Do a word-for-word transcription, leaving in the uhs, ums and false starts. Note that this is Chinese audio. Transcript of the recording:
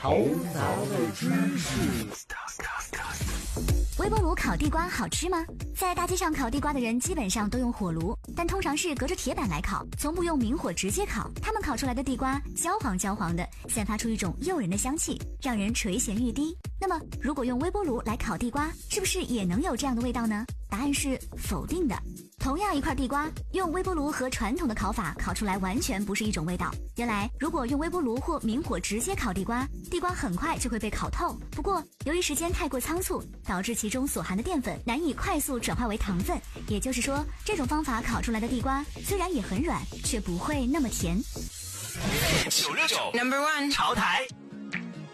头脑的知识。 微波炉烤地瓜好吃吗？在大街上烤地瓜的人基本上都用火炉，但通常是隔着铁板来烤，从不用明火直接烤。他们烤出来的地瓜焦黄焦黄的，散发出一种诱人的香气，让人垂涎欲滴。那么，如果用微波炉来烤地瓜，是不是也能有这样的味道呢？答案是否定的。同样一块地瓜，用微波炉和传统的烤法烤出来完全不是一种味道。原来，如果用微波炉或明火直接烤地瓜，地瓜很快就会被烤透。不过，由于时间太过仓促，导致其中所含的淀粉难以快速转化为糖分。也就是说，这种方法烤出来的地瓜虽然也很软，却不会那么甜。 九六九 Number One 潮台。